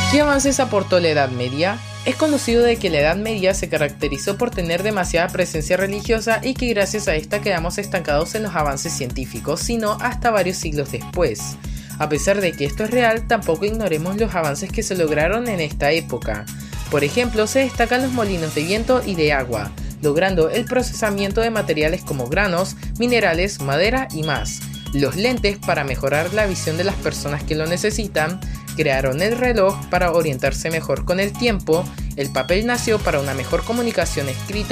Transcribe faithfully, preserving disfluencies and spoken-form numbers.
¿Qué avances aportó la Edad Media? Es conocido de que la Edad Media se caracterizó por tener demasiada presencia religiosa y que gracias a esta quedamos estancados en los avances científicos, sino hasta varios siglos después. A pesar de que esto es real, tampoco ignoremos los avances que se lograron en esta época. Por ejemplo, se destacan los molinos de viento y de agua, logrando el procesamiento de materiales como granos, minerales, madera y más. Los lentes para mejorar la visión de las personas que lo necesitan, crearon el reloj para orientarse mejor con el tiempo, el papel nació para una mejor comunicación escrita